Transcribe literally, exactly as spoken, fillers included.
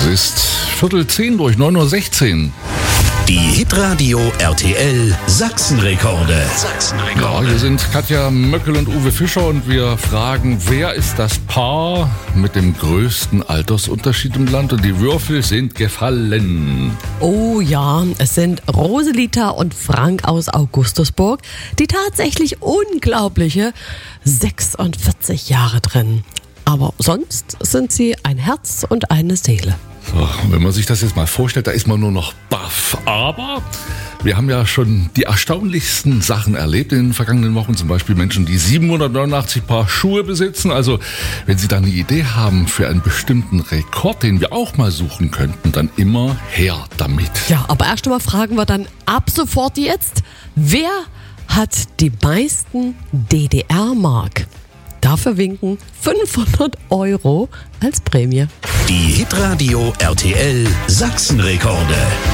Es ist Viertel zehn durch neun Uhr sechzehn. Die Hitradio R T L Sachsenrekorde. Ja, hier sind Katja Möckel und Uwe Fischer und wir fragen, wer ist das Paar mit dem größten Altersunterschied im Land? Und die Würfel sind gefallen. Oh ja, es sind Roselita und Frank aus Augustusburg, die tatsächlich unglaubliche sechsundvierzig Jahre drin. Aber sonst sind sie ein Herz und eine Seele. So, wenn man sich das jetzt mal vorstellt, da ist man nur noch baff. Aber wir haben ja schon die erstaunlichsten Sachen erlebt in den vergangenen Wochen. Zum Beispiel Menschen, die siebenhundertneunundachtzig Paar Schuhe besitzen. Also wenn Sie da eine Idee haben für einen bestimmten Rekord, den wir auch mal suchen könnten, dann immer her damit. Ja, aber erst einmal fragen wir dann ab sofort jetzt, wer hat die meisten D D R-Mark? Dafür winken fünfhundert Euro als Prämie. Die Hitradio R T L Sachsenrekorde.